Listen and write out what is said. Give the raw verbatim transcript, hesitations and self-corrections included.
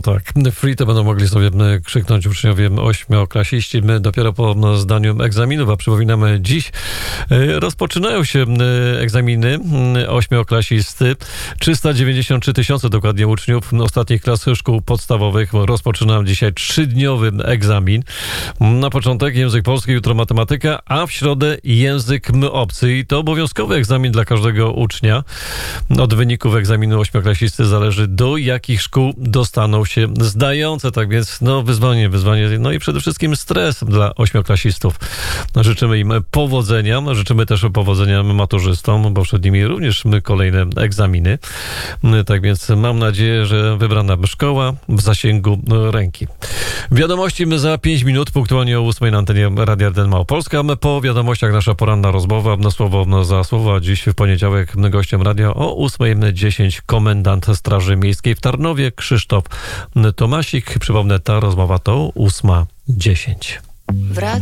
tak. Free to będą mogli sobie krzyknąć uczniowie ośmioklasiści dopiero po zdaniu egzaminów, a przypominamy, dziś rozpoczynają się egzaminy ośmioklasisty. trzysta dziewięćdziesiąt trzy tysiące dokładnie uczniów ostatnich klas szkół podstawowych rozpoczyna dzisiaj trzydniowy egzamin. Na początek język polski, jutro matematyka, a w środę język obcy. I to obowiązkowy egzamin dla każdego ucznia. Od wyników egzaminu ośmioklasisty zależy, do jakich szkół dostaną się zdające. Tak więc no wyzwanie, wyzwanie, no i przede wszystkim stres dla ośmioklasistów. Życzymy im powodzenia, życzymy też powodzenia maturzystom, bo przed nimi również kolejne egzaminy. Tak więc mam nadzieję, że wybrana szkoła w zasięgu ręki. Wiadomości za pięć minut, punktualnie o ósmej na antenie Radia R Małopolska. Po wiadomościach nasza poranna rozmowa, na słowo za słowo. Dziś w poniedziałek gościem radia o ósmej dziesięć komendant Straży Miejskiej w Tarnowie Krzysztof Tomasik. Przypomnę, ta rozmowa to ósma dziesięć.